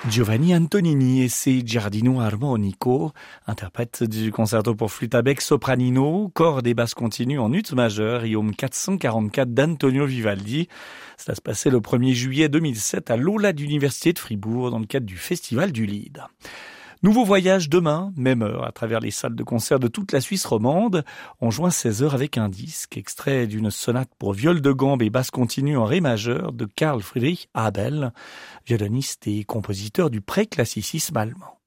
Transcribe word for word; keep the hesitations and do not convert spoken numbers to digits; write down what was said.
Giovanni Antonini et ses Giardino Armonico, interprète du concerto pour flûte à bec sopranino, cordes et basses continues en ut majeur, Iome quatre cent quarante-quatre d'Antonio Vivaldi. Cela se passait le premier juillet deux mille sept à l'Aula d'Université de Fribourg dans le cadre du Festival du Lied. Nouveau voyage demain, même heure, à travers les salles de concert de toute la Suisse romande. On joint seize heures avec un disque, extrait d'une sonate pour viol de gambe et basse continue en ré majeur de Carl Friedrich Abel, violoniste et compositeur du pré-classicisme allemand.